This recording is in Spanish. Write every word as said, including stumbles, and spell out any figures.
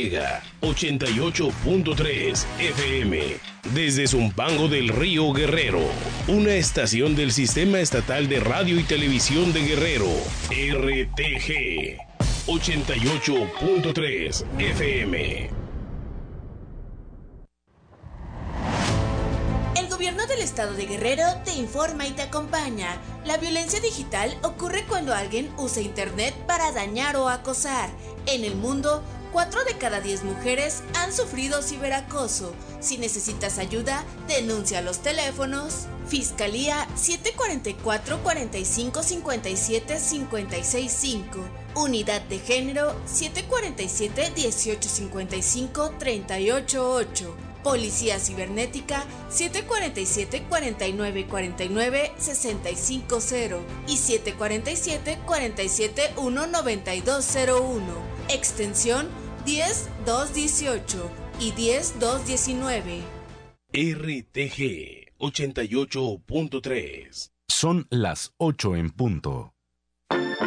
ochenta y ocho punto tres F M. Desde Zumpango del Río Guerrero, una estación del Sistema Estatal de Radio y Televisión de Guerrero, R T G, ochenta y ocho punto tres F M. El gobierno del estado de Guerrero te informa y te acompaña. La violencia digital ocurre cuando alguien usa internet para dañar o acosar. En el mundo, cuatro de cada diez mujeres han sufrido ciberacoso. Si necesitas ayuda, denuncia a los teléfonos Fiscalía siete cuatro cuatro, cuatro cinco, cinco siete, cinco seis cinco, Unidad de Género siete cuatro siete, dieciocho cincuenta y cinco, treinta y ocho ocho, Policía Cibernética siete cuatro siete, cuarenta y nueve cuarenta y nueve, sesenta y cinco cero y siete cuatro siete, cuarenta y siete, uno noventa y dos cero uno, extensión diez dos dieciocho y diez dos diecinueve. R T G ochenta y ocho punto tres. Son las ocho en punto.